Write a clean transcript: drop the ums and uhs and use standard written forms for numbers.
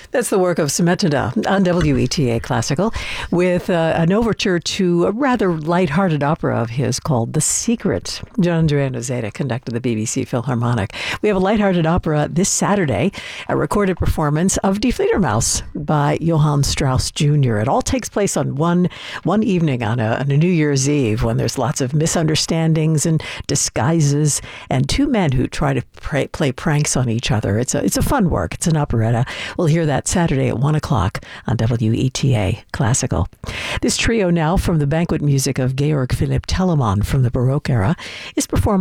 That's the work of Smetana on WETA Classical with an overture to a rather lighthearted opera of his called The Secret. John Andrea Nozeta conducted the BBC Philharmonic. We have a lighthearted opera this Saturday, a recorded performance of Die Fledermaus by Johann Strauss Jr. It all takes place on one evening on a New Year's Eve when there's lots of misunderstandings and disguises and two men who try to play pranks on each other. It's a fun work. It's an operetta. We'll hear that Saturday at 1 o'clock on WETA Classical. This trio now from the banquet music of Georg Philipp Telemann from the Baroque era is performed